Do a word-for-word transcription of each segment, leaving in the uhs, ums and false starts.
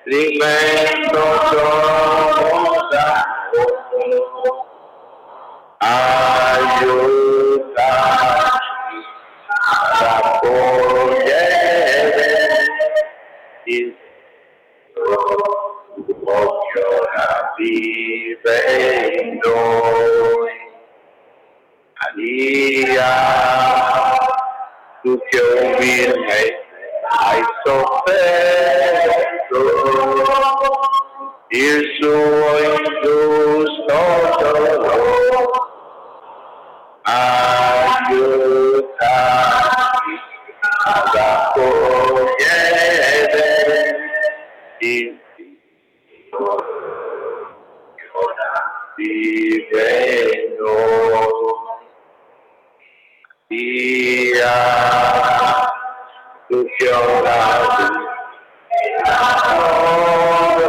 rimetto solo da aiutarci a raccogliere il tuo che ora vive in noi. Maria, tu che umilmente hai sofferto il suo ingiusto dolore, aiutami ad accogliere il Dio che ora vive in noi. Sia tu che ora vive in noi.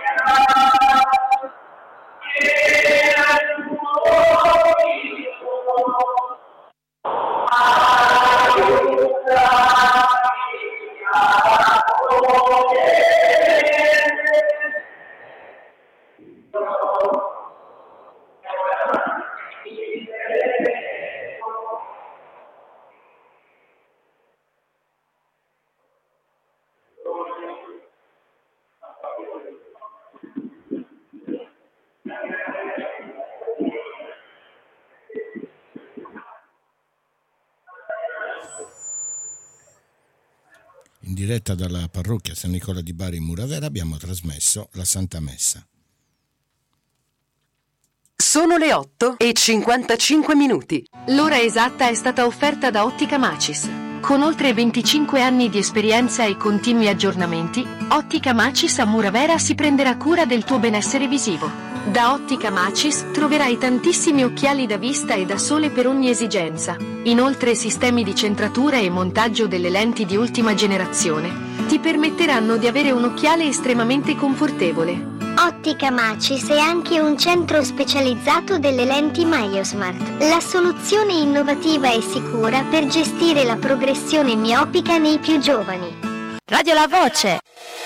In diretta dalla parrocchia San Nicola di Bari in Muravera abbiamo trasmesso la Santa Messa. Sono le otto e cinquantacinque minuti. L'ora esatta è stata offerta da Ottica Macis. Con oltre venticinque anni di esperienza e continui aggiornamenti, Ottica Macis a Muravera si prenderà cura del tuo benessere visivo. Da Ottica Macis troverai tantissimi occhiali da vista e da sole per ogni esigenza. Inoltre sistemi di centratura e montaggio delle lenti di ultima generazione ti permetteranno di avere un occhiale estremamente confortevole. Ottica Macis è anche un centro specializzato delle lenti MyoSmart, la soluzione innovativa e sicura per gestire la progressione miopica nei più giovani. Radio La Voce.